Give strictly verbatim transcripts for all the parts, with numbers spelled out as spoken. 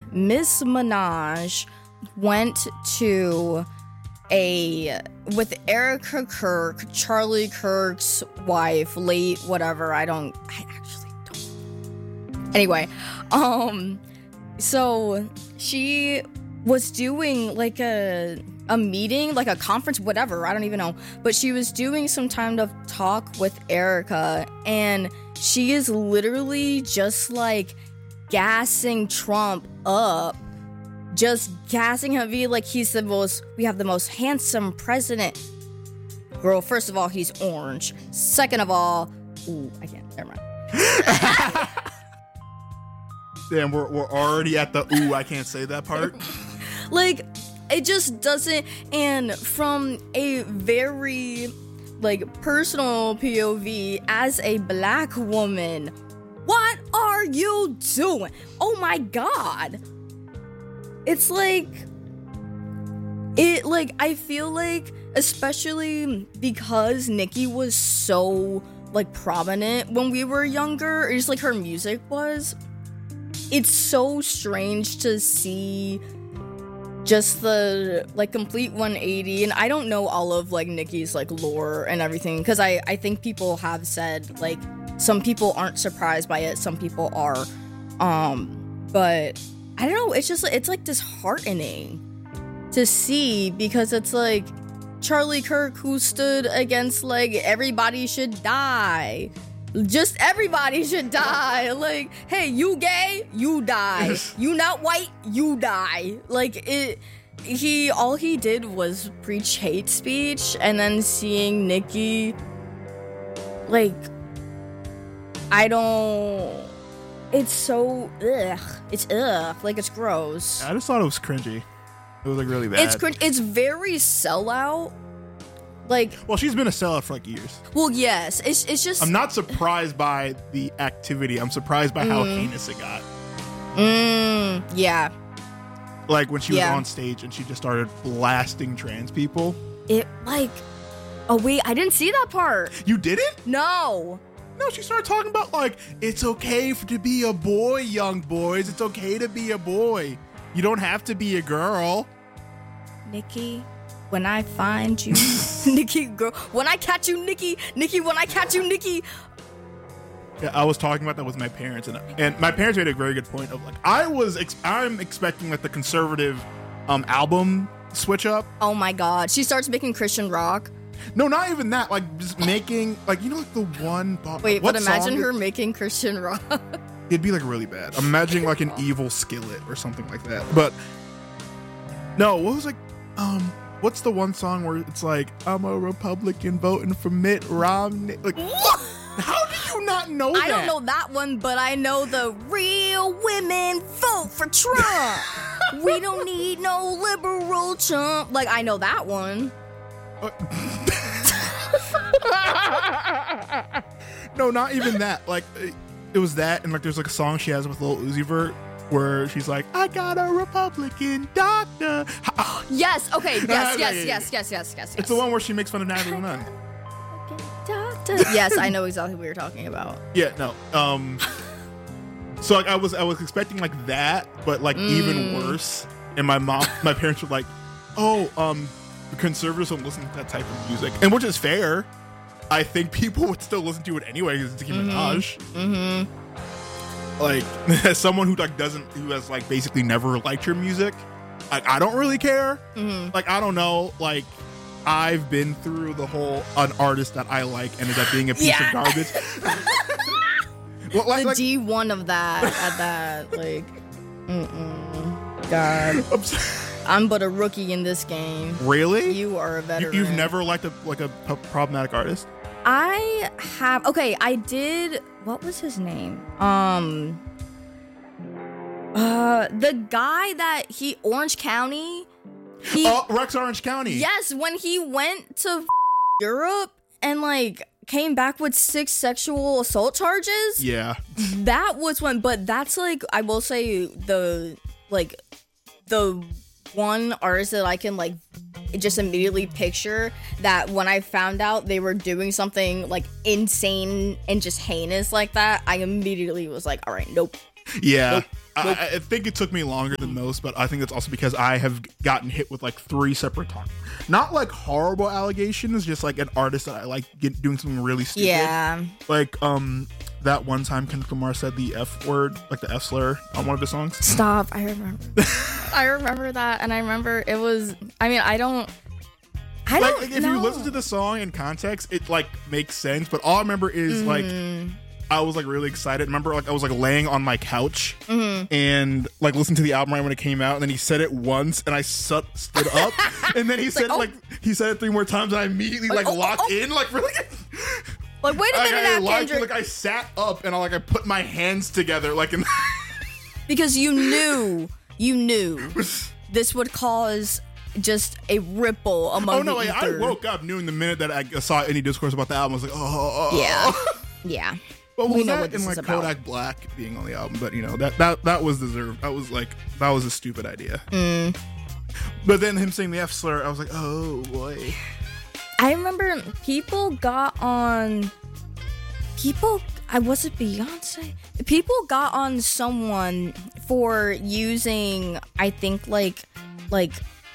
Miss Minaj went to a with Erica Kirk, Charlie Kirk's wife, late whatever. I don't. I actually don't. Anyway, um, so she was doing like a a meeting, like a conference, whatever. I don't even know. But she was doing some kind of talk with Erica, and she is literally just like gassing Trump up. Just gassing him, be like he's the most, we have the most handsome president. Girl, first of all, he's orange. Second of all, ooh, I can't, never mind. Damn, we're, we're already at the ooh, I can't say that part. Like, it just doesn't, and from a very, like, personal P O V, as a black woman, what are you doing? Oh my God. It's like, it, like, I feel like, especially because Nicki was so, like, prominent when we were younger, or just, like, her music was, it's so strange to see just the, like, complete one eighty, and I don't know all of, like, Nicki's, like, lore and everything, because I, I think people have said, like, some people aren't surprised by it, some people are, um, but I don't know, it's just, it's, like, disheartening to see, because it's, like, Charlie Kirk, who stood against, like, everybody should die. Just everybody should die. Like, hey, you gay? You die. You not white? You die. Like, it, he, all he did was preach hate speech, and then seeing Nicki, like, I don't... It's so, ugh. It's ugh. Like, it's gross. I just thought it was cringy. It was, like, really bad. It's cringe. It's very sellout. Like... Well, she's been a sellout for, like, years. Well, yes. It's it's just... I'm not surprised by the activity. I'm surprised by mm. how heinous it got. Mm, yeah. Like, when she was yeah. on stage and she just started blasting trans people. It, like... Oh, wait. I didn't see that part. You didn't? No. No, she started talking about, like, it's okay for, to be a boy, young boys. It's okay to be a boy. You don't have to be a girl. Nicki, when I find you, Nicki, girl, when I catch you, Nicki, Nicki, when I catch you, Nicki. Yeah, I was talking about that with my parents, and and my parents made a very good point of, like, I was, ex- I'm expecting, like, the conservative um, album switch up. Oh my God, she starts making Christian rock. No, not even that. Like, just making, like, you know, like the one... Wait, but imagine her making Christian rock. It'd be, like, really bad. I'm imagining, like, an evil skillet or something like that. But, no, what was, like, um, what's the one song where it's like, I'm a Republican voting for Mitt Romney? Like, what? How do you not know that? I don't know that one, but I know the real women vote for Trump. We don't need no liberal Trump. Like, I know that one. Uh, no, not even that. Like, it, it was that, and like, there's like a song she has with Lil Uzi Vert where she's like, "I got a Republican doctor." Yes. Okay. Yes. Yes. Yes. Yes. Yes. Yes. Yes. It's the one where she makes fun of Natalie Nunn. Doctor. Yes, I know exactly what you're talking about. Yeah. No. Um. So like, I was I was expecting like that, but like mm. even worse. And my mom, my parents were like, "Oh, um." conservatives don't listen to that type of music, and which is fair. I think people would still listen to it anyway because it's Nicki Minaj. Mm-hmm. Like, as someone who like doesn't, who has like basically never liked your music, like I don't really care. Mm-hmm. Like I don't know. Like I've been through the whole an artist that I like ended up being a piece yeah. of garbage. Well, like, the like, D one of that at that like, mm-mm. God. I'm I'm but a rookie in this game. Really? You are a veteran. You, you've never liked a like a, a problematic artist? I have. Okay, I did. What was his name? Um. Uh, the guy that he Orange County. He, oh, Rex Orange County. Yes, when he went to Europe and like came back with six sexual assault charges. Yeah. That was when. But that's like, I will say the like the. one artist that I can like just immediately picture that when I found out they were doing something like insane and just heinous like that, I immediately was like, all right, nope. Yeah. Nope. I, I think it took me longer than most, but I think that's also because I have gotten hit with like three separate talk, not like horrible allegations, just like an artist that I like get, doing something really stupid. Yeah. Like um that one time Kendrick Lamar said the F word, like the F slur on one of his songs. Stop. I remember. I remember that, and I remember it was. I mean, I don't. I like, don't like if know. you listen to the song in context, it like makes sense. But all I remember is Mm. like I was like really excited. Remember, like I was like laying on my couch and like listening to the album right when it came out, and then he said it once, and I su- stood up, and then he said like, oh. like he said it three more times, and I immediately like, Like, oh, locked oh. in, like really. Like, wait a Like, minute, I, now, locked in, Kendrick. like I sat up and I like I put my hands together like in. Because you knew, you knew this would cause just a ripple among Oh no! the Like, I ether. woke up knowing the minute that I saw any discourse about the album, I was like, oh, Yeah, yeah. But We was know that what this and is like about. Kodak Black being on the album? But you know that that that was deserved. That was like that was a stupid idea. Mm. But then him saying the F slur, I was like, oh boy. I remember people got on. People, I was it Beyonce. People got on someone for using, I think, like, like,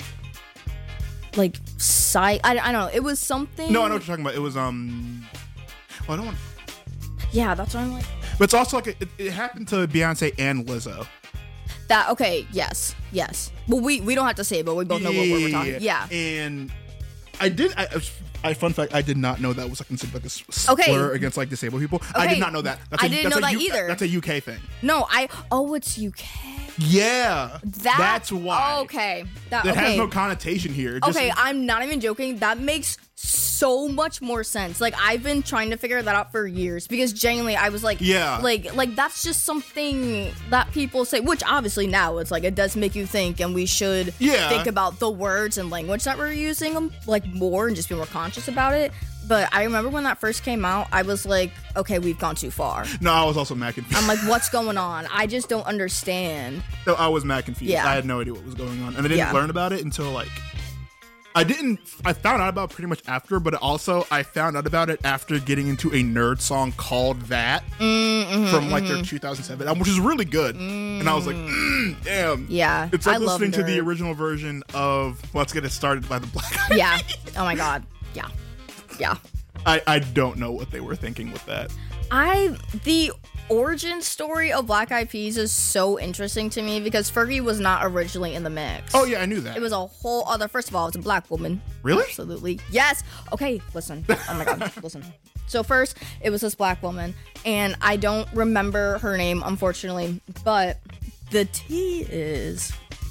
like, site. I, I don't know. It was something. No, I know what you're talking about. It was um. Well, I don't want. Yeah, that's what I'm like. But it's also like it, it happened to Beyonce and Lizzo. That okay? Yes, yes. Well, we we don't have to say it, but we both know what we're talking. Yeah. And I did. I, I fun fact. I did not know that was like considered like a s- slur Okay. against like disabled people. I Okay. did not know that. I didn't that's know a that U- either. That's a U K thing. No, I. Oh, it's U K. Yeah. That, That's why. Okay. That. It okay. has no connotation here. It just- Okay, I'm not even joking. That makes so much more sense. Like I've been trying to figure that out for years because genuinely I was like, Yeah. like like that's just something that people say. Which obviously now it's like it does make you think, and we should Yeah. think about the words and language that we're using um, like more and just be more conscious about it. But I remember when that first came out, I was like, okay, we've gone too far. No, I was also mad confused. I'm like, what's going on? I just don't understand. No, I was mad confused. Yeah. I had no idea what was going on, and I didn't Yeah. learn about it until like I didn't. I found out about it pretty much after, but also I found out about it after getting into a nerd song called "That" Mm-hmm, from like their two thousand seven album, which is really good. And I was like, mm, damn. Yeah, It's like I love listening to the Nerd. original version of "Let's Get It Started" by the Black Eyed Yeah. Oh my god. Yeah. Yeah. I, I don't know what they were thinking with that. I the origin story of Black Eyed Peas is so interesting to me because Fergie was not originally in the mix. Oh yeah, I knew that. It was a whole other. First of all, it's a black woman. Really? Absolutely. Yes. Okay. Listen. Oh my god. Listen. So first, it was this black woman, and I don't remember her name, unfortunately. But the tea is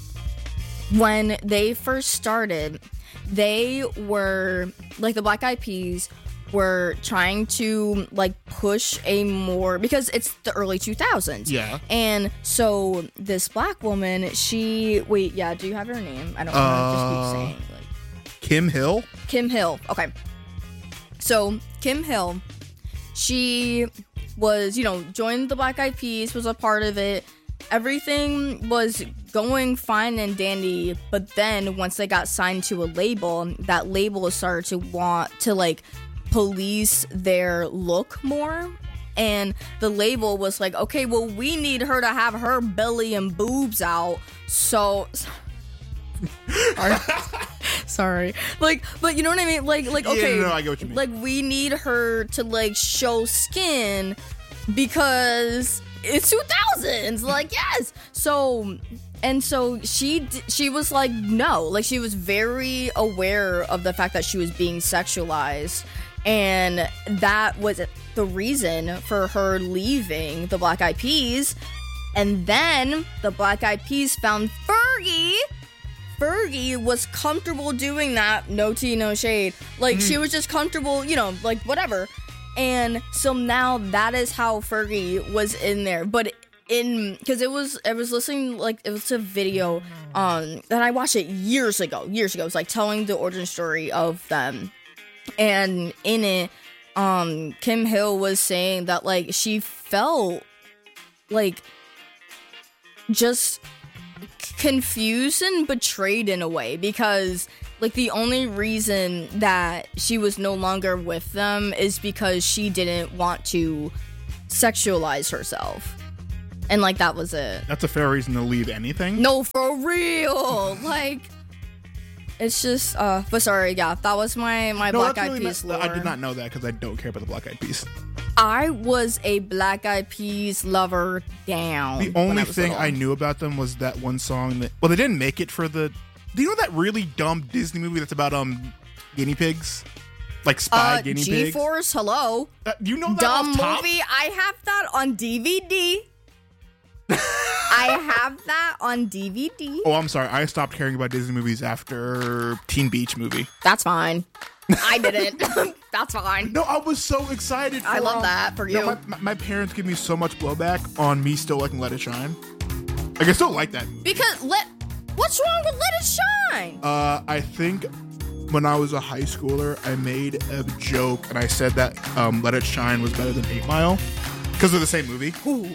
when they first started, they were like the Black Eyed Peas were trying to like push a more because it's the early two thousands. Yeah. And so this black woman, she wait, yeah, do you have her name? I don't want to just keep saying like Kim Hill. Kim Hill. Okay. So Kim Hill, she was, you know, joined the Black Eyed Peas, was a part of it. Everything was going fine and dandy, but then once they got signed to a label, that label started to want to like police their look more. And the label was like, okay, well, we need her to have her belly and boobs out. So sorry. Sorry. Like, but you know what I mean? Like, like, Yeah, okay. no, no, I get what you mean. Like, we need her to like show skin because it's two thousands. Like, yes. So, and so she d- she was like, no. Like, she was very aware of the fact that she was being sexualized. And that was the reason for her leaving the Black Eyed Peas. And then the Black Eyed Peas found Fergie. Fergie was comfortable doing that. No tea, no shade. Like, she was just comfortable, you know, like, whatever. And so now that is how Fergie was in there. But in, because it was, I was listening, like, it was a video, um, that I watched it years ago, years ago. It was, like, telling the origin story of them. And in it, um, Kim Hill was saying that, like, she felt, like, just confused and betrayed in a way because, like, the only reason that she was no longer with them is because she didn't want to sexualize herself. And like that was it. That's a fair reason to leave anything. No, for real. Like, it's just. Uh, but sorry, yeah, that was my my No, Black that's Eyed really Peas not- lore. I did not know that because I don't care about the Black Eyed Peas. I was a Black Eyed Peas lover down. The when only I was thing little. I knew about them was that one song that. Well, they didn't make it for the. Do you know that really dumb Disney movie that's about um guinea pigs, like spy Uh, guinea pigs? G-Force, hello. Uh, you know that Dumb off top? movie. I have that on D V D. I have that on D V D. Oh, I'm sorry. I stopped caring about Disney movies after Teen Beach Movie. That's fine. I didn't. That's fine. No, I was so excited. For, I love um, that for no, you. my, my, my parents give me so much blowback on me still liking Let It Shine. Like, I still like that. Because let. What's wrong with Let It Shine? Uh, I think when I was a high schooler, I made a joke and I said that um, Let It Shine was better than Eight Mile because they're the same movie.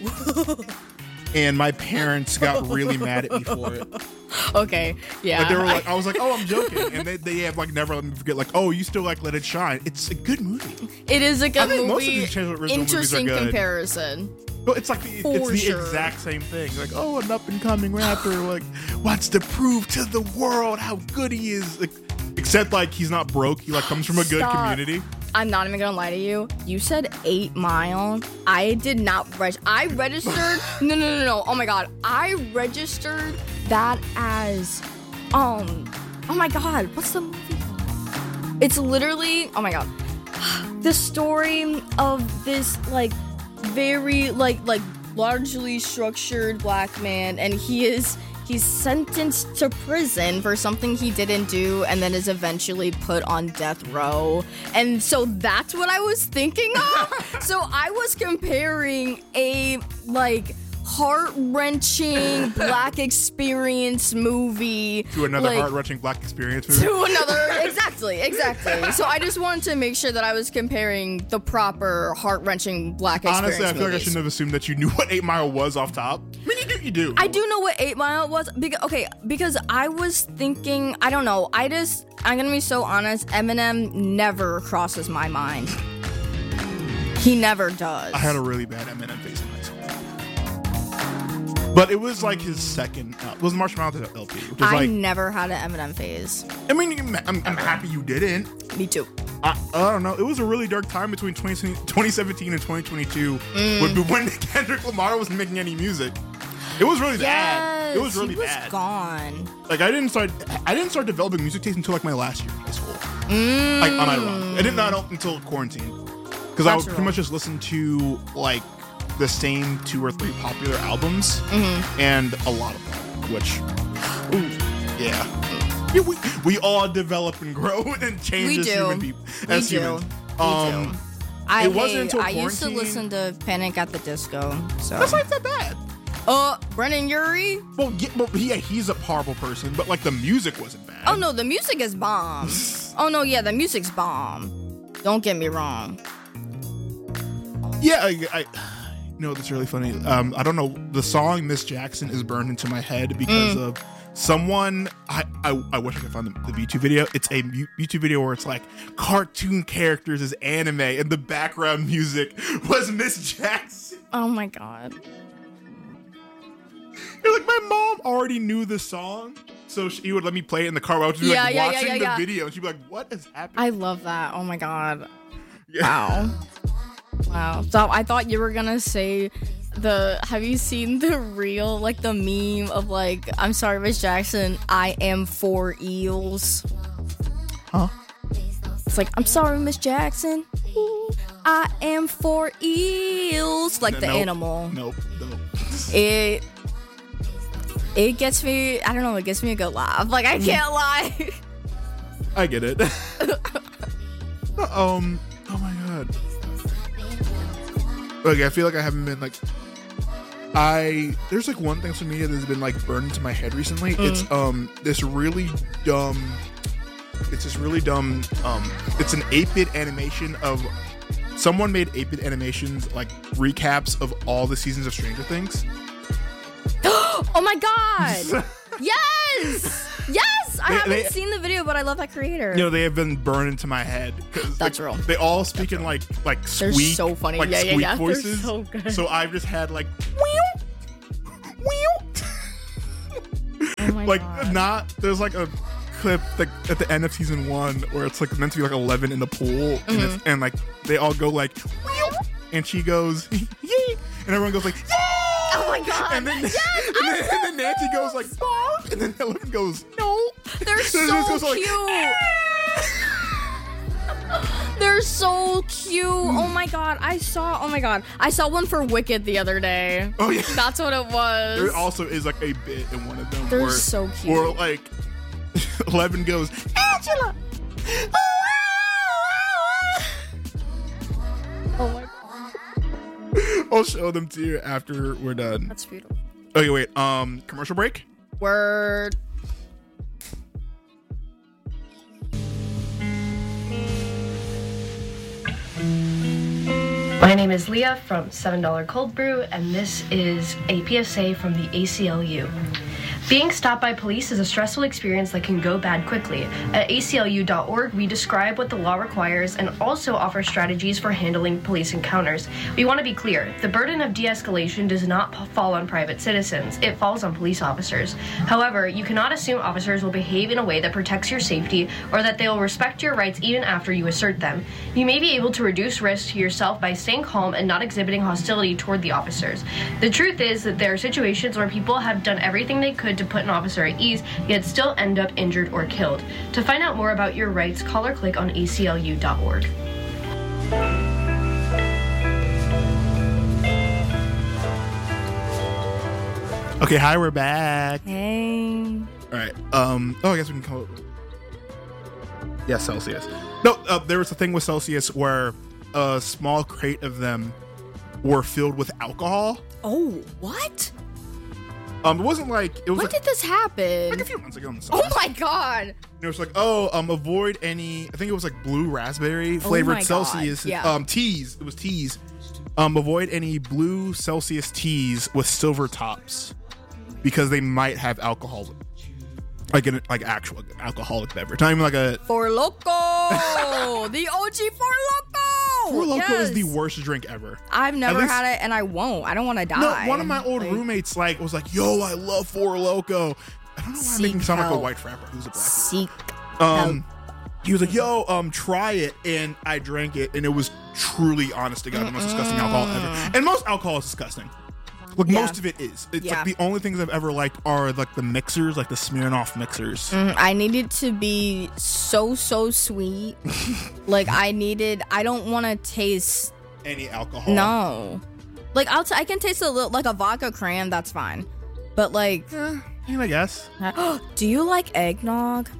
And my parents got really mad at me for it. Okay, yeah. Like they were like, I was like, oh, I'm joking, and they they have like never let me forget. Like, oh, you still like Let It Shine? It's a good movie. It is a good I think most of movie. these Chainsaw original movies are Interesting good. comparison. But it's like the, For it's the sure. exact same thing. Like, oh, an up and coming rapper like wants to prove to the world how good he is. Like, except like he's not broke. He like comes from a good Stop. community. I'm not even gonna lie to you. You said Eight Mile. I did not register. I registered. no, no, no, no. Oh my god. I registered that as, um. Oh my god. What's the movie called? It's literally. Oh my god. The story of this like very like like largely structured black man, and he is. He's sentenced to prison for something he didn't do and then is eventually put on death row. And so that's what I was thinking of. So I was comparing a, like, heart-wrenching black experience movie To another like, heart-wrenching black experience movie. to another. Exactly, exactly. So I just wanted to make sure that I was comparing the proper heart-wrenching black experience Honestly, I feel like I movies. shouldn't have assumed that you knew what Eight Mile was off top. I mean, you do. You do. I do know what Eight Mile was. Because, okay, because I was thinking, I don't know. I just, I'm gonna be so honest. Eminem never crosses my mind. He never does. I had a really bad Eminem phase in high school. But it was like his second. Uh, it was Marshall Mathers L P. Which was I like, never had an Eminem phase. I mean, I'm, I'm happy you didn't. Me too. I, I don't know. It was a really dark time between twenty, twenty seventeen and twenty twenty-two Mm. when, when Kendrick Lamar wasn't making any music. It was really bad. It was really he was bad. gone. Like I didn't start. I didn't start developing music taste until like my last year of high school. Mm. Like unironically, I did not until quarantine because I would pretty much just listen to like the same two or three popular albums Mm-hmm. and a lot of pop, which, ooh, yeah. Yeah, we, we all develop and grow and change We as do. human people. We As do. humans. We Um, do. I, it wasn't hey, until I used to quarantine- listen to Panic at the Disco. So. That's not that bad. Uh, Brennan Urie? Well, yeah, well, yeah, he's a horrible person, but like the music wasn't bad. Oh no, the music is bomb. Oh no, yeah, the music's bomb. Don't get me wrong. Yeah, I, I you know, that's really funny. Um, I don't know. The song Miss Jackson is burned into my head because Mm. of someone. I, I I wish I could find the, the YouTube video. It's a mu- YouTube video where it's like cartoon characters as anime, and the background music was Miss Jackson. Oh my god. You're like, my mom already knew the song, so she would let me play it in the car while I was Yeah, like yeah, yeah, watching yeah, the yeah. video, and she'd be like, "What is happening?" I love that. Oh my god. Yeah. Wow. Wow. So I thought you were gonna say the have you seen the reel, like the meme of like, I'm sorry, Miss Jackson, I am for eels. Huh? It's like, I'm sorry, Miss Jackson. I am for eels. Like the Nope. animal. Nope. Nope. It it gets me, I don't know, it gets me a good laugh. Like, I can't lie. I get it. um. Oh my god. Okay, I feel like I haven't been like. I there's like one thing social media that's been like burned into my head recently. Mm. It's um this really dumb. It's this really dumb. Um, it's an eight-bit animation of. Someone made eight-bit animations like recaps of all the seasons of Stranger Things. Oh my god. Yes. Yes. I They- haven't they- seen the video, but I love that creator. You know, they have been burned into my head. 'Cause, That's like, real. They all speak in like like They're squeak, so funny. like Yeah, yeah, squeak yeah. They're voices. so good. So I've just had like Oh my like God. not there's like a clip like at the end of season one where it's like meant to be like eleven in the pool Mm-hmm. and, it's, and like they all go like "Meow," and she goes yay and everyone goes like yay Oh my God. and then, Yes, and, then I and then Nancy goes like Mom and then Eleven goes no They're so It just goes like, cute. They're so cute. Oh my God. I saw, oh my God. I saw one for Wicked the other day. oh yeah That's what it was. there also is like a bit in one of them They're where, so cute. where like Eleven goes Angela Oh my God. I'll show them to you after we're done. That's beautiful. Okay, wait. Um, commercial break. Word. My name is Leah from seven dollar Cold Brew, and this is a P S A from the A C L U. Being stopped by police is a stressful experience that can go bad quickly. At A C L U dot org, we describe what the law requires and also offer strategies for handling police encounters. We want to be clear, the burden of de-escalation does not p- fall on private citizens, it falls on police officers. However, you cannot assume officers will behave in a way that protects your safety or that they will respect your rights even after you assert them. You may be able to reduce risk to yourself by staying calm and not exhibiting hostility toward the officers. The truth is that there are situations where people have done everything they could to put an officer at ease, yet still end up injured or killed. To find out more about your rights, call or click on A C L U dot org. Okay, hi, we're back. Hey. All right. Um. Oh, I guess we can call it. Yeah, Celsius. No, uh, there was a thing with Celsius where a small crate of them were filled with alcohol. Oh, what? Um, it wasn't like it was When like, did this happen? like a few months ago. In the Oh summer. my God. And it was like, oh, um, avoid any. I think it was like blue raspberry flavored my God, Celsius. yeah. Um, teas. It was teas. Um, avoid any blue Celsius teas with silver tops because they might have alcohol, like an like actual alcoholic beverage. Not even like a. Four Loco. The O G Four Loco. Four Loko is the Yes. worst drink ever. I've never least- had it and I won't. I don't want to No, die. one of my old Like, roommates like was like, "Yo, I love Four Loko." I don't know why I'm making Seek sound like a help. white frapper who's a black. Seek. Um, he was like, "Yo, um, try it," and I drank it, and it was truly, honest to God, the most disgusting alcohol ever. And most alcohol is disgusting. Like Yeah. most of it is. It's Yeah. like the only things I've ever liked are like the mixers, like the Smirnoff mixers. Mm, I need it to be so so sweet. Like I needed. I don't want to taste. Any alcohol? No. Like I'll. T- I can taste a little like a vodka cran. That's fine. But like, I mean, I guess. do you like eggnog?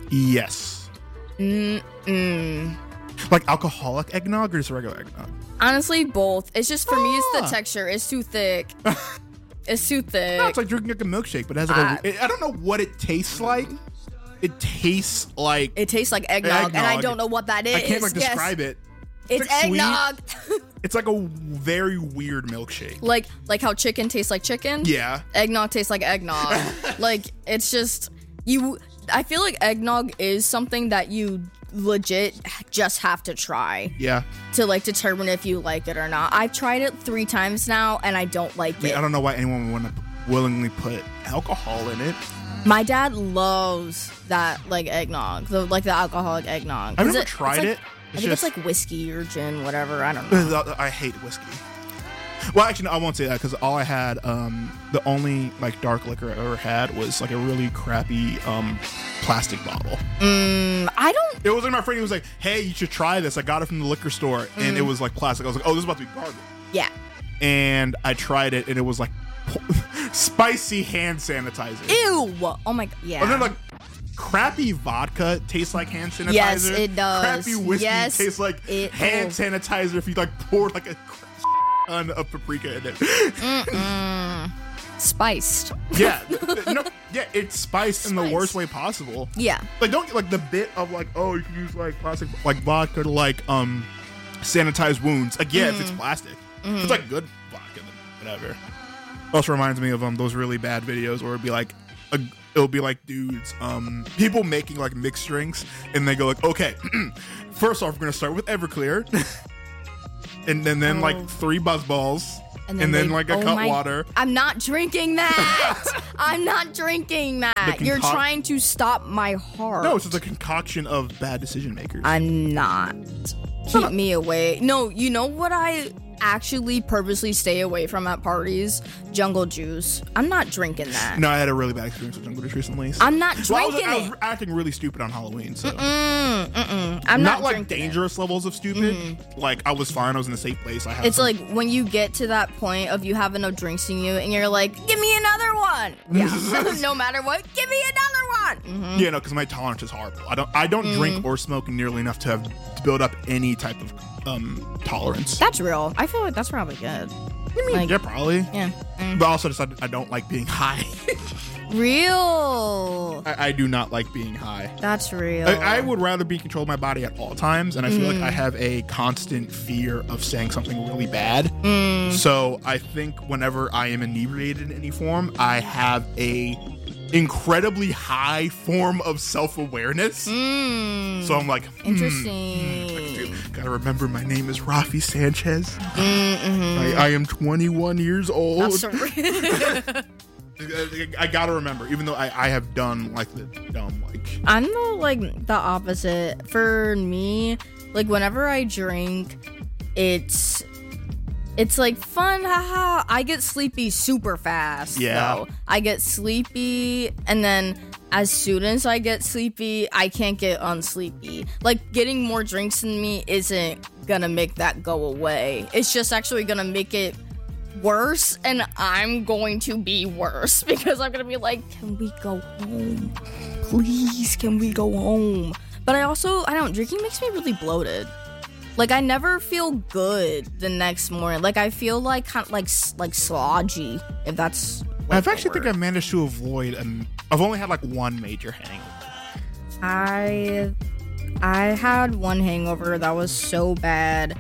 Yes. Mm mm. Like alcoholic eggnog or just regular eggnog? Honestly, both. It's just for me. It's Ah. the texture. It's too thick. It's too thick. No, it's like drinking like a milkshake, but it has like Uh, a, it, I don't know what it tastes like. It tastes like It tastes like eggnog, and I Eggnog. don't know what that is. I can't like Yes. describe it. It's, like sweet. eggnog. It's like a very weird milkshake. like like how chicken tastes like chicken. Yeah. Eggnog tastes like eggnog. Like it's just you. I feel like eggnog is something that you legit just have to try Yeah. to like determine if you like it or not. I've tried it three times now, and I don't like I mean, it. I don't know why anyone would want to willingly put alcohol in it. My dad loves that like eggnog, the like the alcoholic eggnog. I've Is never it- tried it's like- it. I It's think just it's like whiskey or gin, whatever. I don't know. I hate whiskey. Well, actually, no, I won't say that because all I had, um, the only like dark liquor I ever had was like a really crappy um, plastic bottle. Mm, I don't. It was like my friend. He was like, "Hey, you should try this. I got it from the liquor store, and Mm. it was like plastic." I was like, "Oh, this is about to be garbage." Yeah. And I tried it, and it was like spicy hand sanitizer. Ew. Oh my god. Yeah. And then like crappy vodka tastes like hand sanitizer. Yes, it does. Crappy whiskey Yes, tastes like it- hand oh. sanitizer if you like poured like a ton of paprika in it. Mm-mm. Spiced. Yeah, no, yeah, it's spiced in the Spice. worst way possible. Yeah. Like don't get like the bit of like, oh, you can use like plastic like vodka to like um sanitize wounds. Like yeah, if it's plastic, if it's like good vodka, then whatever. Also reminds me of um those really bad videos where it'd be like a, it'll be like dudes um people making like mixed drinks and they go like, okay, first off we're gonna start with Everclear, and then then Oh. like three buzz balls. And And then, they- like, a oh cut my- water. I'm not drinking that. I'm not drinking that. The You're concoct- trying to stop my heart. No, it's just a concoction of bad decision makers. I'm not. Keep me away. No, you know what I actually purposely stay away from at parties? Jungle juice. I'm not drinking that. No, I had a really bad experience with Jungle Juice recently. so- I'm not Well, I was, drinking I was it. acting really stupid on Halloween, so Mm, mm-mm. I'm not, not, like drinking it. dangerous levels of stupid. Like I was fine. I was in a safe place. I had. It's some- like when you get to that point of you having no drinks in you and you're like, give me another one. Yeah. No matter what, give me another one. Mhm. yeah, no, because my tolerance is horrible. I don't. I don't Mm. drink or smoke nearly enough to have to build up any type of um tolerance. That's real. I feel like that's probably good. I mean, like- yeah, probably. Yeah. Mm. But also, just I, I don't like being high. Real. I, I do not like being high. That's real. I, I would rather be in control of my body at all times, and I feel Mm. like I have a constant fear of saying something really bad. Mm. So I think whenever I am inebriated in any form, I have a incredibly high form of self-awareness. Mm. So I'm like, hmm, Interesting. gotta remember my name is Rafi Sanchez. Mm-hmm. I, I am twenty-one years old. That's so real. I, I gotta remember, even though I, I have done like the dumb, like I'm the like the opposite. For me, like whenever I drink, it's it's like fun, haha. I get sleepy super fast. Yeah. though. I get sleepy, and then as soon as I get sleepy, I can't get unsleepy. Like getting more drinks in me isn't gonna make that go away. It's just actually gonna make it worse, and I'm going to be worse because I'm gonna be like, can we go home? Please, can we go home? But I also, I don't, drinking makes me really bloated. Like I never feel good the next morning. Like I feel like kind of like like slodgy, if that's. Like I've the actually think word. I've managed to avoid. Um, I've only had like one major hangover. I I had one hangover that was so bad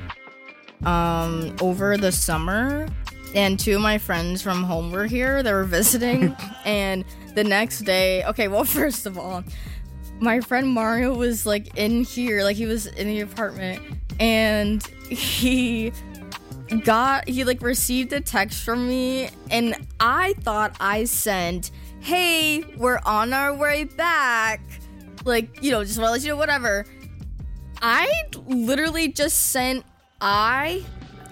um over the summer, and two of my friends from home were here. They were visiting and the next day, okay, well, first of all, my friend Mario was like in here, like he was in the apartment, and he got he like received a text from me, and I thought I sent, hey, we're on our way back, like, you know, just want to let you know, whatever. I literally just sent I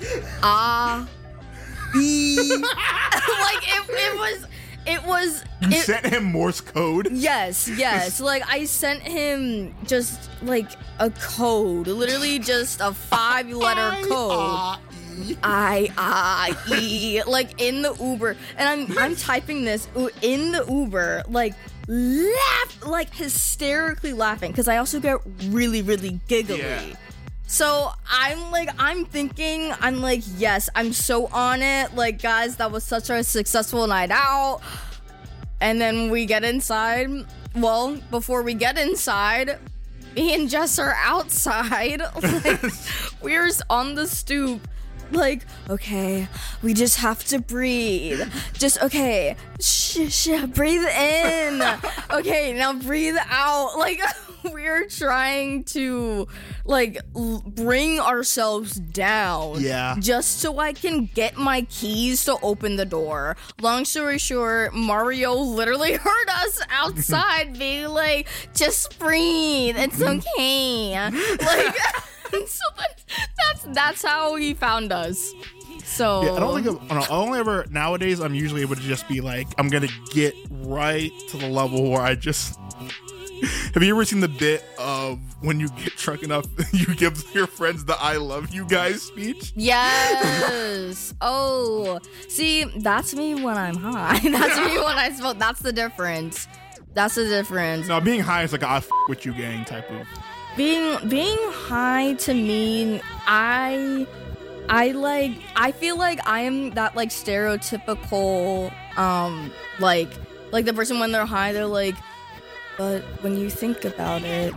ah e like it, it was it was You it, sent him Morse code. Yes, yes. Like I sent him just like a code, literally just a five letter code. I I E like in the Uber, and I'm I'm typing this u- in the Uber, like laugh, like hysterically laughing, because I also get really really giggly. Yeah. So I'm like, I'm thinking, I'm like, yes, I'm so on it. Like, guys, that was such a successful night out. And then we get inside. Well, before we get inside, me and Jess are outside. Like, we're on the stoop. Like, okay, we just have to breathe. Just, okay, shh, shh, breathe in. Okay, now breathe out. Like, we're trying to, like, l- bring ourselves down. Yeah. Just so I can get my keys to open the door. Long story short, Mario literally heard us outside being like, just breathe. It's okay. Like, so that, that's that's how he found us. So Yeah, I don't think I've, I don't- I only ever nowadays. I'm usually able to just be like, I'm gonna get right to the level where I just. Have you ever seen the bit of when you get drunk enough, you give your friends the "I love you guys" speech? Yes. Oh, see, that's me when I'm high. That's me when I smoke. That's the difference. That's the difference. No, being high is like a "I f- with you" gang type of. Being being high to me, I I like I feel like I am that like stereotypical um like like the person when they're high, they're like, but when you think about it,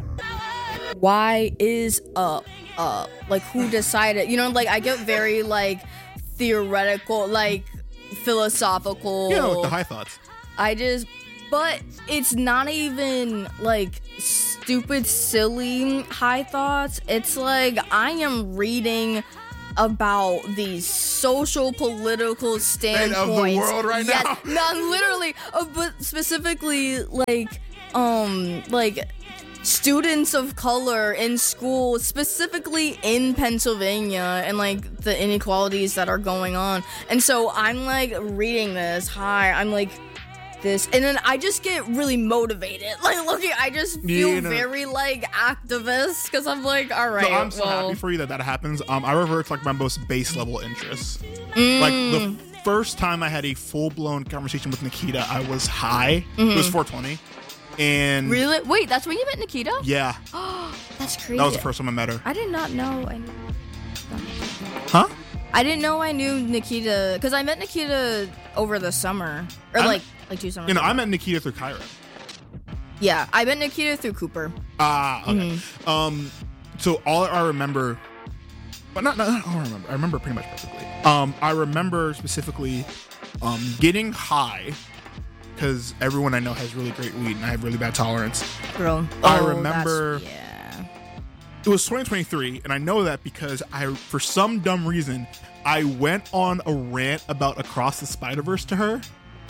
why is up up? Like, who decided? You know, like I get very like theoretical, like philosophical. You know, like the high thoughts. I just, but it's not even like stupid, silly high thoughts. It's like I am reading about these social political standpoints of the world right yes, now. Not literally, uh, but specifically like um like students of color in school, specifically in Pennsylvania, and like the inequalities that are going on. And so I'm like reading this. Hi, I'm like this, and then I just get really motivated. Like, looking, I just feel Yeah, no. very like activist because I'm like, all right. So I'm so well, happy for you that that happens. Um, I revert to like my most base level interests. Mm. Like the first time I had a full blown conversation with Nikita, I was high. It was four twenty, and Really? Wait, that's when you met Nikita? yeah, That's crazy. that was the first time I met her. I did not know. I knew. Huh? I didn't know I knew Nikita because I met Nikita over the summer, or I'm- like like two summers. You know, ago. I met Nikita through Kyra. Yeah, I met Nikita through Cooper. Ah, okay. Mm-hmm. Um, so all I remember, but not, not, not all I remember. I remember pretty much perfectly. Um, I remember specifically, um, getting high because everyone I know has really great weed and I have really bad tolerance. Girl. I Oh, remember- that's- Yeah. It was twenty twenty-three, and I know that because I, for some dumb reason, I went on a rant about Across the Spider-Verse to her.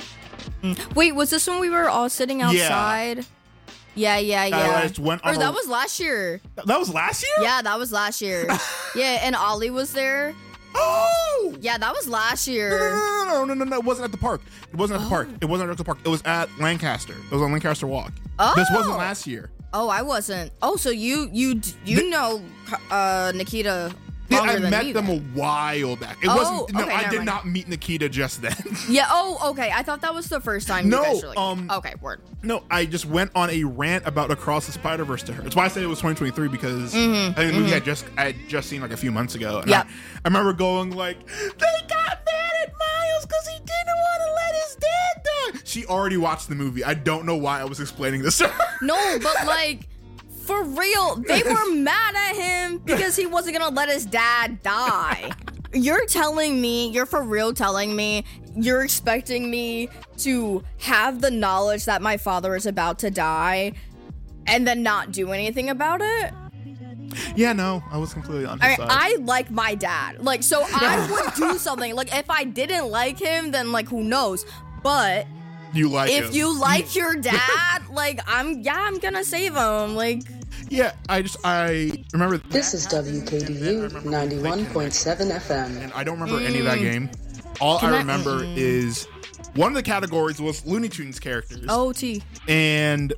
Wait, was this when we were all sitting Yeah. outside? Yeah, yeah, yeah. I just went on or a- that was last year. That was last year? Yeah, that was last year. Yeah, and Ollie was there. Oh! Yeah, that was last No, year. no, no, no, no, no, it wasn't at the park. It wasn't at the park. It wasn't at the park. It was at Lancaster. It was on Lancaster Walk. This wasn't Oh. last year. Oh, I wasn't. Oh, so you you you know uh, Nikita Yeah, longer I than met me, them then. a while back. It Oh, wasn't. No, okay, I never did mind. not meet Nikita just then. Yeah. Oh, okay. I thought that was the first time. No, You guys were like, um, Okay. Word. No, I just went on a rant about Across the Spider Verse to her. That's why I said it was twenty twenty-three because Mm-hmm, I think the movie I just I had just seen like a few months ago. And Yep. I, I remember going like, they got mad at Miles because he didn't want to let his dad die. She already watched the movie. I don't know why I was explaining this to her. No, but like. For real, they were mad at him because he wasn't gonna let his dad die. You're telling me, you're for real telling me, you're expecting me to have the knowledge that my father is about to die and then not do anything about it? Yeah, no, I was completely on his I, side. I like my dad. Like, so I would do something. Like, if I didn't like him, then, like, who knows? But you like if him. you like your dad, like, I'm, yeah, I'm gonna save him. Like, Yeah, I just I remember This is W K D U ninety-one point seven F M. and I don't remember any of that game. All I I- remember is one of the categories was Looney Tunes characters. O T. And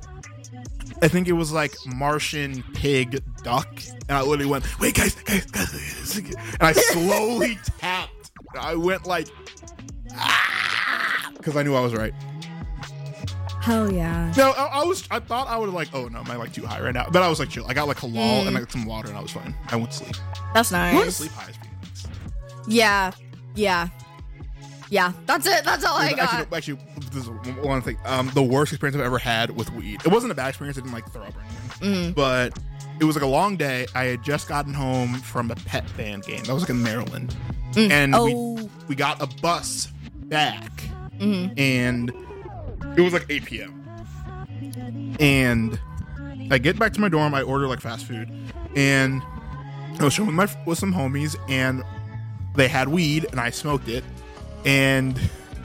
I think it was like Martian pig duck. And I literally went, wait guys, guys, guys. And I slowly tapped. I went like, ah, because I knew I was right. Hell yeah. No, I, I was. I thought I would like. Oh no, am I like too high right now? But I was like chill. I got like halal Mm. and I got some water and I was fine. I went to sleep. That's I went to nice. sleep high as beans. Yeah. Yeah. Yeah. That's it. That's all I got. Actually, actually, this is one thing. Um, the worst experience I've ever had with weed. It wasn't a bad experience. I didn't like throw up or anything. Mm. But it was like a long day. I had just gotten home from a pet band game. That was like in Maryland, and Oh. we we got a bus back, Mhm. and it was like eight p.m. And I get back to my dorm. I order like fast food, and I was showing with my with some homies, and they had weed, and I smoked it, and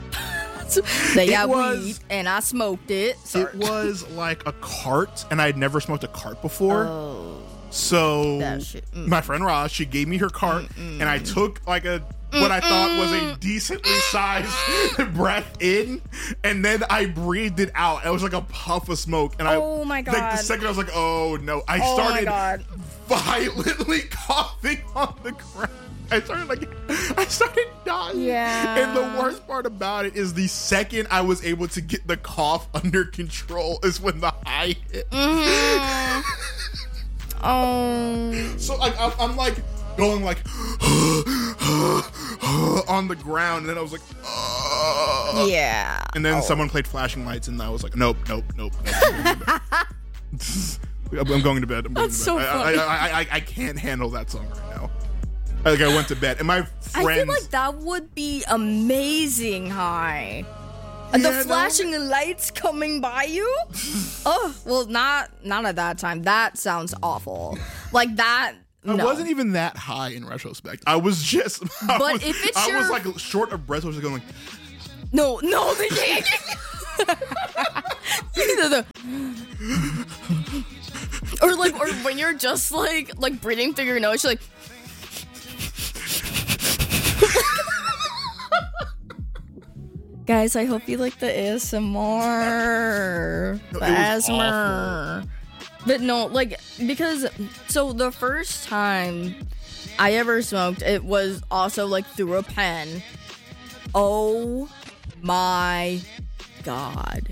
They It got was- weed and I smoked it. Sorry. it was like a cart, and I had never smoked a cart before. Oh. So That shit. Mm. my friend Roz, she gave me her cart, and I took like a what I thought was a decently sized breath in, and then I breathed it out. It was like a puff of smoke, and I Oh my like the God. second I was like, oh no, I Oh my started God. violently coughing on the ground. I started like I started dying. Yeah. And the worst part about it is the second I was able to get the cough under control is when the high hit. Mhm. Oh. So like I'm, I'm like going like on the ground, and then I was like, "Ugh." Yeah. And then Oh. someone played flashing lights, and I was like, nope, nope, nope. nope. I'm I'm going to bed. I'm going That's to so bed. I, funny. I, I, I, I can't handle that song right now. Like I went to bed, and my I friends. feel like that would be amazing high. And Yeah, the no. flashing lights coming by you? Oh, well, not not at that time. That sounds awful. Like that I no. wasn't even that high in retrospect. I was just. I But was, if it's I was your- like short of breath. I was just going like. No, no, the the- Or like, or when you're just like, like breathing through your nose, you're like. Guys, I hope you like the A S M R. No, The it was A S M R. But no, like, because, so the first time I ever smoked, it was also like through a pen. Oh my god.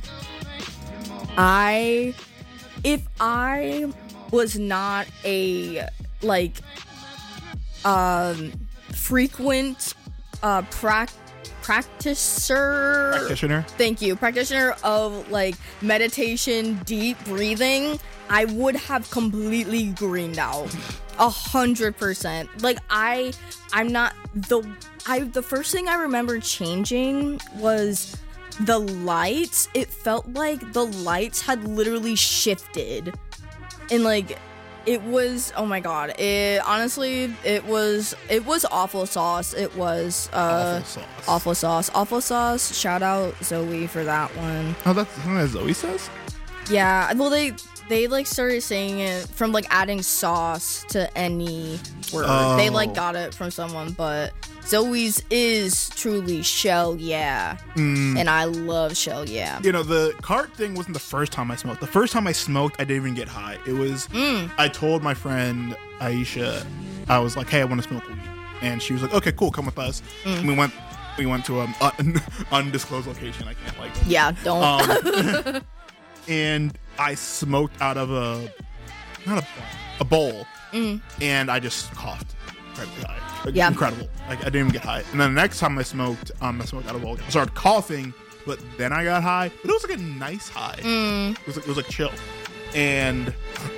I, if I was not a, like, um, frequent, uh, prac practicer. Practitioner. Thank you. Practitioner of like meditation, deep breathing, I would have completely greened out. A hundred percent. Like I I'm not the I the first thing I remember changing was the lights. It felt like the lights had literally shifted. And like it was, oh my god, it honestly it was it was awful sauce. It was uh Awful sauce. awful sauce. Awful sauce. Shout out Zoe for that one. Oh, that's something that Zoe says? Yeah, well they they like started saying it from like adding sauce to any word. Oh. They like got it from someone, but Zoe's is truly Shell Yeah. Mm. And I love Shell Yeah. You know, the cart thing wasn't the first time I smoked. The first time I smoked, I didn't even get high. It was, Mm. I told my friend Aisha, I was like, hey, I want to smoke weed. And she was like, okay, cool, come with us. Mm. And we went we went to an un- undisclosed location. I can't like Yeah, don't. Um, and I smoked out of a, not a, a bowl. Mm. And I just coughed. Incredibly high. Like, Yeah. Incredible. Like, I didn't even get high. And then the next time I smoked, um, I smoked out of a bowl. I started coughing, but then I got high. But it was like a nice high. Mm. It was like, it was like chill. And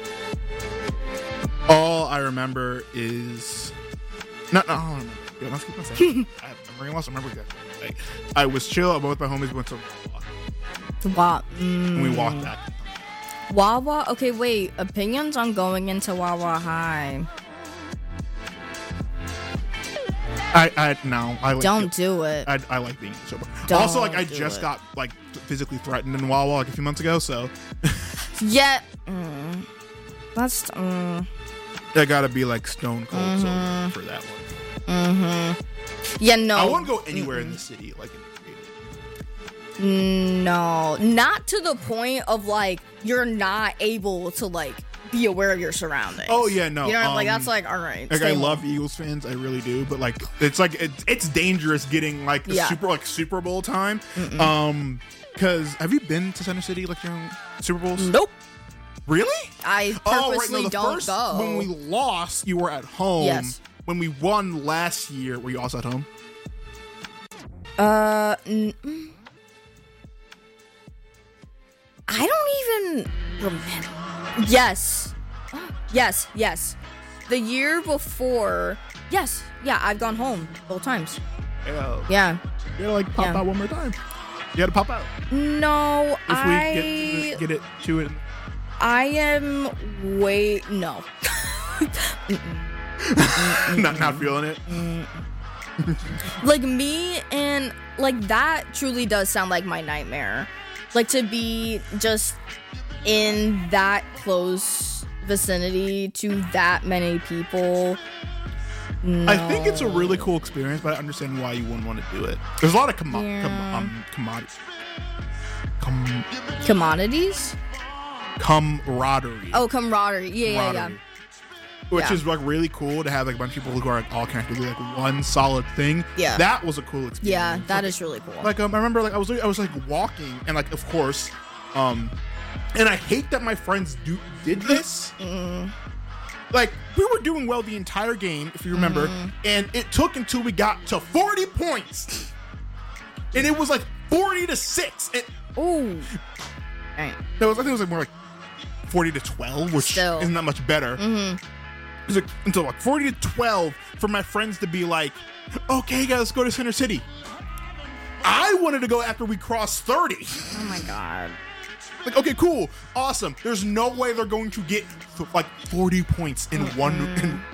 all I remember is, no, no, I don't remember. Yo, let's keep on saying. I have memory loss. I remember exactly. Like, I was chill. I went with my homies. We went to Wawa. Wa- And we mm. walked back. Wawa. Okay, wait. Opinions on going into Wawa High. I, I, no. I like Don't do it. I, I like being sober. Don't Also, like, I do just it. got, like, physically threatened in Wawa, like, a few months ago, so Yeah. Mm. That's. Mm. I gotta be, like, stone cold Mm-hmm. sober for that one. Mm-hmm. Yeah, no. I wouldn't go anywhere in the city, like, in the No, not to the point of like you're not able to like be aware of your surroundings. Oh, yeah, no, You know, like um, that's like all right. Like, stay I home. love Eagles fans, I really do, but, like, it's, like, it's, it's dangerous getting, like, the Yeah. super, like, Super Bowl time. Um, because, have you been to Center City, like, during Super Bowls? Nope. Really? I Oh, right, purposely no, the don't first, go. when we lost, you were at home. Yes. When we won last year, were you also at home? Uh, n- mm. I don't even remember. Yes, yes, yes. The year before, yes, yeah, I've gone home both times. Yeah. Yeah. You gotta, like, pop Yeah. out one more time. You gotta pop out. No, If we I get, get it to it. I am way no. not, not feeling it. Like me and like that truly does sound like my nightmare. Like to be just in that close vicinity to that many people. No. I think it's a really cool experience, but I understand why you wouldn't want to do it. There's a lot of commo- Yeah. com- um, commodities. Com- commodities. camaraderie. Oh, camaraderie. Yeah, yeah, yeah. Camaraderie. Which Yeah. is, like, really cool to have, like, a bunch of people who are, like, all connected to, like, one solid thing. Yeah. That was a cool experience. Yeah, that Like, is really cool. Like, um, I remember, like, I was, I was, like, walking, and, like, of course, um, and I hate that my friends do did this. Mm. Like, we were doing well the entire game, if you remember, Mm. and it took until we got to forty points, and it was like forty to six. And Ooh. Right. that was, I think it was like more like forty to twelve, which Still. isn't that much better. Mm-hmm. It was like until like forty to twelve for my friends to be like, okay, guys, let's go to Center City. I wanted to go after we crossed thirty. Oh my god. Like, okay, cool, awesome. There's no way they're going to get like forty points in one in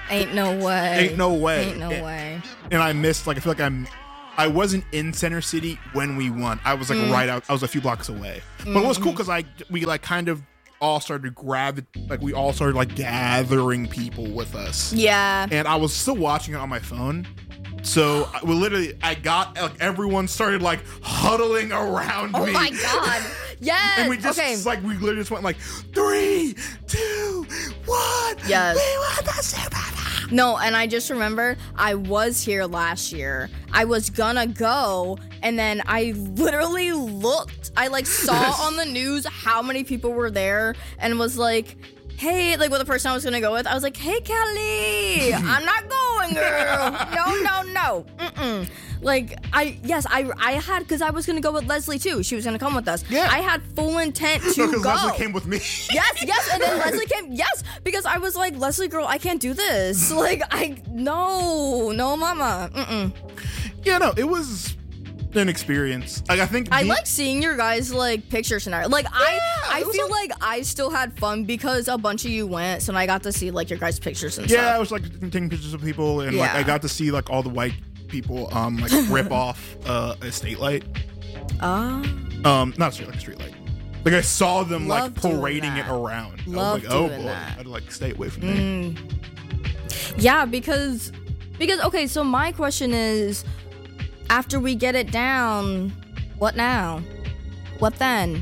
Ain't no way. Ain't no way. Ain't no and, way. And I missed, like, I feel like I'm, I wasn't in Center City when we won. I was like mm. right out, I was a few blocks away. But mm-hmm. it was cool because I, we like kind of all started to grab it, like we all started like gathering people with us. Yeah. And I was still watching it on my phone. So we literally, I got, like everyone started like huddling around oh me. Oh my God. Yes. And we just, okay. like, we literally just went like, three, two, one. Yes. We won the Super Bowl. No, and I just remember I was here last year. I was gonna go, and then I literally looked. I, like, saw on the news how many people were there, and was like, hey, like, with the person I was gonna go with, I was like, hey, Kelly, I'm not going, girl. No, no, no. Mm-mm. Like, I, yes, I I had, because I was gonna go with Leslie, too. She was gonna come with us. Yeah. I had full intent to no, go. because Leslie came with me. Yes, yes, and then Leslie came, yes, because I was like, Leslie, girl, I can't do this. Like, I, no, no, mama. Mm-mm. Yeah, no, it was an experience. Like, I think I the, like seeing your guys' like picture scenario. Like, yeah, I, I feel like, like I still had fun because a bunch of you went, so I got to see like your guys' pictures and yeah, stuff. I was like taking pictures of people, and like Yeah. I got to see like all the white people um like rip off uh, a state light. Ah. Um, not straight like a street light. Like I saw them Love like doing parading that. it around. Love I was like, oh doing boy, that. I'd like stay away from me. Mm. Yeah, because because okay, so my question is, after we get it down, what now? What then?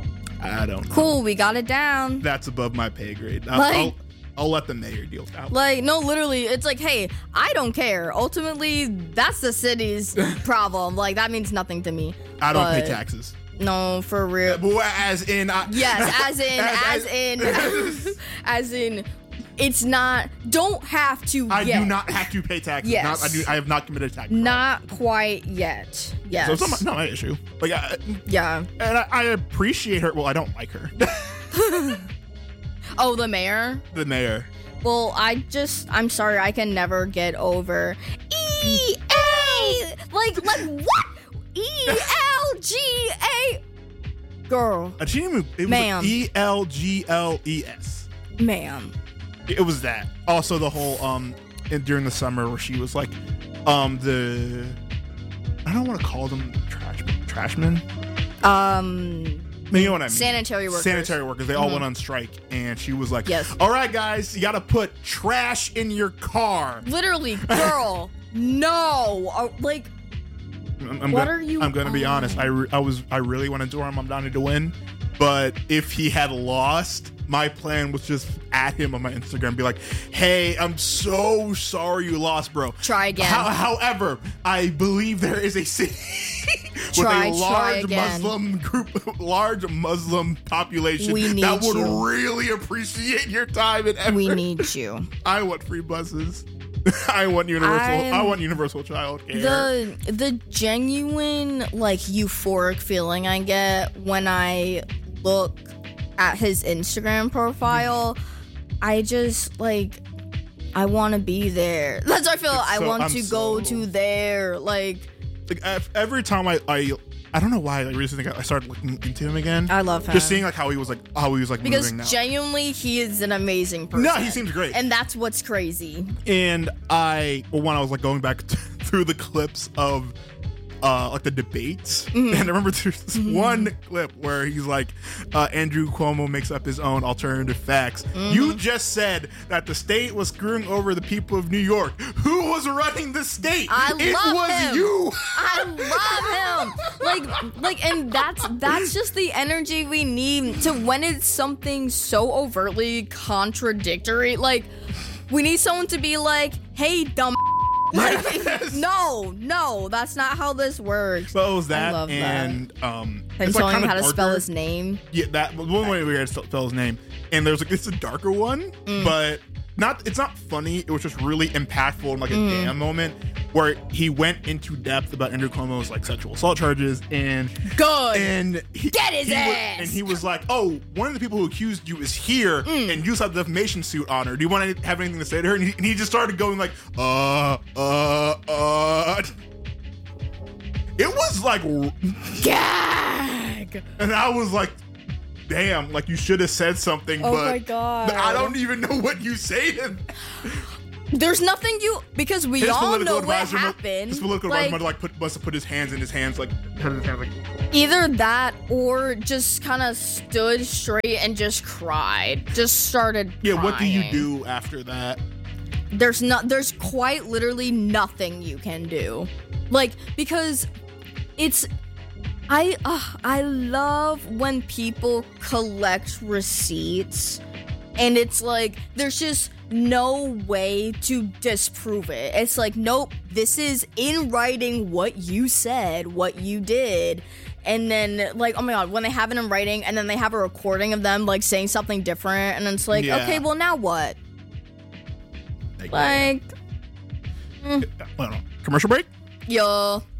I don't know. Cool, we got it down. That's above my pay grade. I'll, Like- I'll, I'll let the mayor deal with that. Like, no, literally, it's like, hey, I don't care. Ultimately, that's the city's problem. Like, that means nothing to me. I don't But pay taxes. No, for real. But as in, I, Yes, as in, as, in, as in, it's not, don't have to I yet. do not have to pay taxes. Yes. Not, I do. I have not committed a tax fraud. Not quite yet. Yes. So it's not my, not my issue. Like, I, Yeah. and I, I appreciate her. Well, I don't like her. Oh, the mayor? The mayor. Well, I just, I'm sorry, I can never get over E A. Like, like what? E L G A. Girl, Uh, She didn't even, it was Ma'am. like E L G L E S. ma'am. It was that. Also, the whole um in, during the summer where she was like, um the I don't want to call them trash trashmen. Um, You know what I mean? sanitary workers. Sanitary workers. They all Mhm. went on strike, and she was like, Yes. "All right, guys, you got to put trash in your car." Literally, girl, no. Uh, like, I'm, I'm What gonna, are you I'm gonna be on? honest. I, re- I was I really wanted Zoran Mamdani to win, but if he had lost, my plan was just at him on my Instagram, and be like, "Hey, I'm so sorry you lost, bro. Try again." How, however, I believe there is a city with Try- a try large again. Muslim group, large Muslim population We need that would you. really appreciate your time and effort. we need you. I want free buses. I want universal. I'm- I want universal child care. The the genuine like euphoric feeling I get when I look at his Instagram profile, I just like I want to be there. That's what I feel. It's I so- want I'm to go so- to there. Like, Like ev- every time I, I, I don't know why. Like recently, I started looking into him again. I love him. Just seeing like how he was like how he was like because moving now. genuinely he is an amazing person. No, he seems great. And that's what's crazy. And I, well, when I was like going back through the clips of uh like the debates, Mm-hmm. and I remember there's this one clip where he's like, uh, Andrew Cuomo makes up his own alternative facts. Mm-hmm. You just said that the state was screwing over the people of New York. Who was running the state? I it love was him. you. I love him. Like, like, and that's that's just the energy we need to when it's something so overtly contradictory. Like, we need someone to be like, "Hey, dumb." Like, Yes. no, no, that's not how this works. So it was that, I love that. and um, Him it's, like, telling him kinda how to spell darker. his name. Yeah, that one way we had to spell his name, and there's like it's a darker one, Mm. but not. It's not funny. It was just really impactful and like a Mm. damn moment where he went into depth about Andrew Cuomo's like sexual assault charges, and Good. and he, Get his he was- ass! and he was like, "Oh, one of the people who accused you is here, Mm. and you have a defamation suit on her. Do you want to have anything to say to her?" And he, and he just started going like, "Uh, uh, uh." It was like, Gag. and I was like, damn, like you should have said something, Oh but my God. I don't even know what you say to There's nothing you because we His all political know what advisor mu- happened. His political Like, advisor like put, must have put his hands in his hands like, his hands, like either that or just kind of stood straight and just cried. Just started yeah. What do you crying. do after that? There's not there's quite literally nothing you can do. Like, because it's I uh, I love when people collect receipts and it's like there's just no way to disprove it. It's like, nope, this is in writing what you said, what you did. And then, like, oh my god, when they have it in writing and then they have a recording of them, like, saying something different, and it's like, Yeah. okay, well, now what? Like, Like, I don't know. Commercial break. yo.